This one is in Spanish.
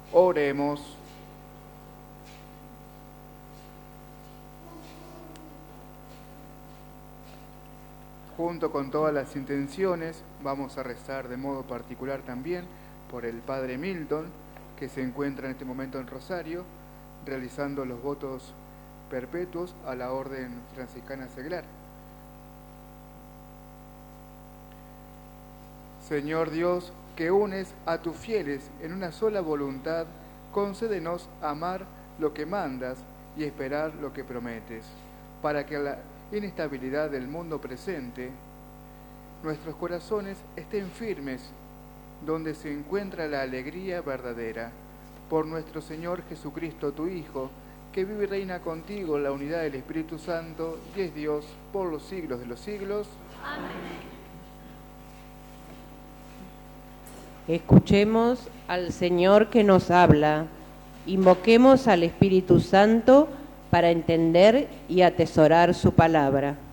Oremos. Junto con todas las intenciones, vamos a rezar de modo particular también por el Padre Milton, que se encuentra en este momento en Rosario, realizando los votos perpetuos a la Orden Franciscana Seglar. Señor Dios, que unes a tus fieles en una sola voluntad, concédenos amar lo que mandas y esperar lo que prometes, para que la inestabilidad del mundo presente, nuestros corazones estén firmes donde se encuentra la alegría verdadera. Por nuestro Señor Jesucristo, tu Hijo, que vive y reina contigo en la unidad del Espíritu Santo y es Dios por los siglos de los siglos. Amén. Escuchemos al Señor que nos habla. Invoquemos al Espíritu Santo para entender y atesorar su palabra.